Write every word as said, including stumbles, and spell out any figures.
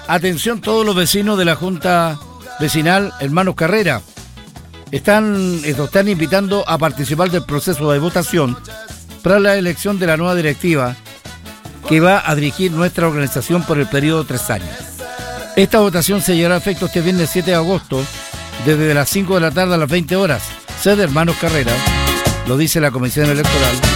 Atención todos los vecinos de la Junta Vecinal Hermanos Carrera. Están, están invitando a participar del proceso de votación para la elección de la nueva directiva que va a dirigir nuestra organización por el periodo de tres años. Esta votación se llevará a efecto este viernes siete de agosto, desde las cinco de la tarde a las veinte horas. Sede Hermanos Carrera, lo dice la Comisión Electoral.